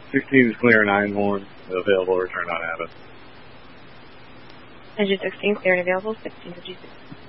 16 is clear, 9 horn, available, return on Abbott. Engine 16 clear and available, 1656.